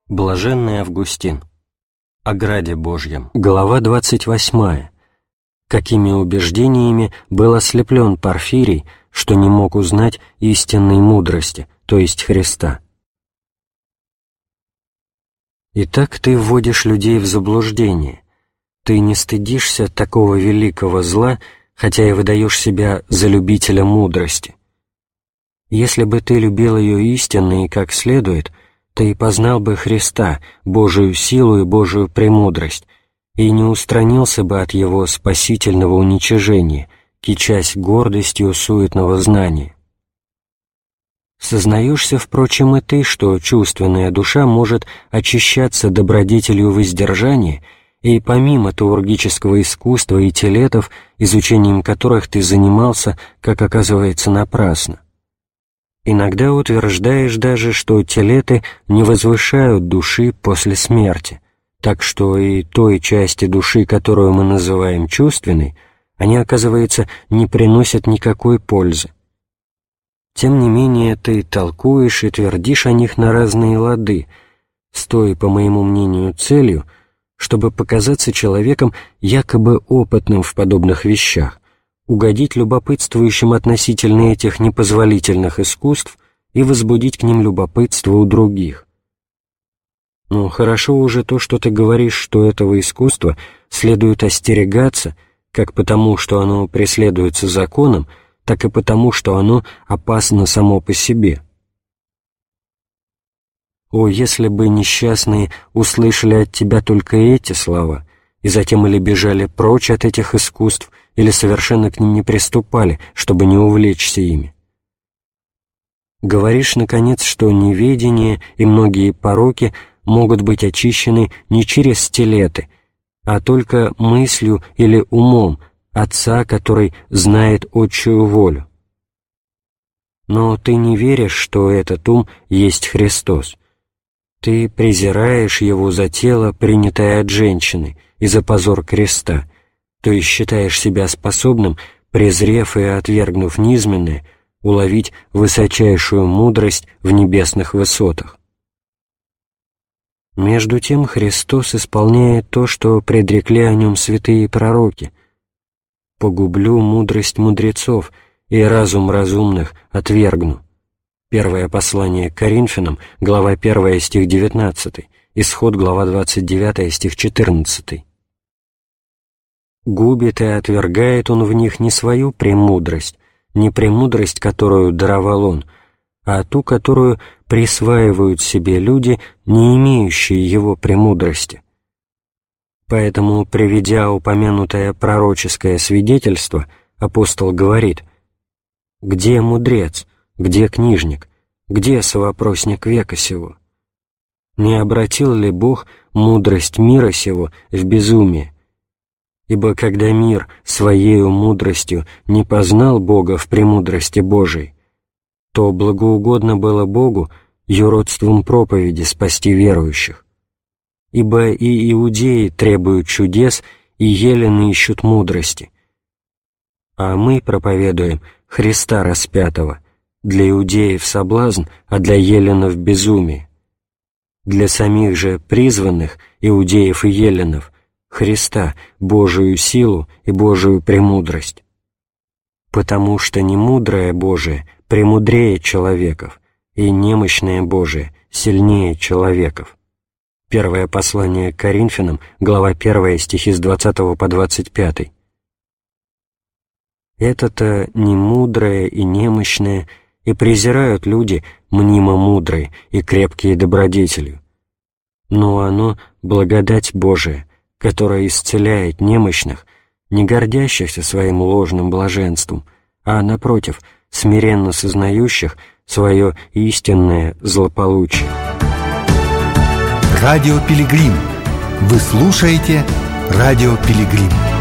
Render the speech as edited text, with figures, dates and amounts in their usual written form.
Блаженный Августин. О граде Божьем. Глава 28. Какими убеждениями был ослеплен Порфирий, что не мог узнать истинной мудрости, то есть Христа. Итак, ты вводишь людей в заблуждение. Ты не стыдишься такого великого зла, хотя и выдаешь себя за любителя мудрости. Если бы ты любил ее истинно и как следует, ты познал бы Христа, Божию силу и Божию премудрость, и не устранился бы от Его спасительного уничижения, кичась гордостью суетного знания. Сознаешься, впрочем, и ты, что чувственная душа может очищаться добродетелью воздержания, и помимо теургического искусства и телетов, изучением которых ты занимался, как оказывается, напрасно. Иногда утверждаешь даже, что телеты не возвышают души после смерти, так что и той части души, которую мы называем чувственной, они, оказывается, не приносят никакой пользы. Тем не менее, ты толкуешь и твердишь о них на разные лады, с той, по моему мнению, целью, чтобы показаться человеком якобы опытным в подобных вещах, угодить любопытствующим относительно этих непозволительных искусств и возбудить к ним любопытство у других. Но хорошо уже то, что ты говоришь, что этого искусства следует остерегаться, как потому, что оно преследуется законом, так и потому, что оно опасно само по себе. О, если бы несчастные услышали от тебя только эти слова, и затем или бежали прочь от этих искусств, или совершенно к ним не приступали, чтобы не увлечься ими. Говоришь, наконец, что неведение и многие пороки могут быть очищены не через телеты, а только мыслью или умом Отца, который знает отчую волю. Но ты не веришь, что этот ум есть Христос. Ты презираешь его за тело, принятое от женщины, и за позор креста, то есть считаешь себя способным, презрев и отвергнув низменное, уловить высочайшую мудрость в небесных высотах. Между тем Христос исполняет то, что предрекли о нем святые пророки: «Погублю мудрость мудрецов, и разум разумных отвергну». Первое послание к Коринфянам, глава 1, стих 19, Исход, глава 29, стих 14. Губит и отвергает он в них не свою премудрость, не премудрость, которую даровал он, а ту, которую присваивают себе люди, не имеющие его премудрости. Поэтому, приведя упомянутое пророческое свидетельство, апостол говорит: «Где мудрец? Где книжник? Где совопросник века сего? Не обратил ли Бог мудрость мира сего в безумие? Ибо когда мир своею мудростью не познал Бога в премудрости Божией, то благоугодно было Богу юродством проповеди спасти верующих. Ибо и иудеи требуют чудес, и елены ищут мудрости. А мы проповедуем Христа распятого, для иудеев соблазн, а для еленов безумие. Для самих же призванных, иудеев и еленов, Христа, Божию силу и Божию премудрость. Потому что немудрое Божие премудрее человеков, и немощное Божие сильнее человеков». Первое послание к Коринфянам, глава 1, стихи с 20 по 25. Это-то немудрое и немощное и презирают люди, мнимо мудрые и крепкие добродетелью. Но оно — благодать Божия, которая исцеляет немощных, не гордящихся своим ложным блаженством, а, напротив, смиренно сознающих свое истинное злополучие. Радио Пилигрим. Вы слушаете Радио Пилигрим.